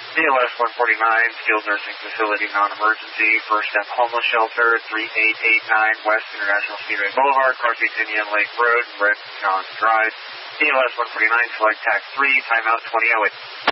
BLS 149, skilled nursing facility, non-emergency, First Step Homeless Shelter, 3889 West International Speedway Boulevard, crossing Indian Lake Road, Red John Drive. BLS 149, select TAC 3, timeout 2008.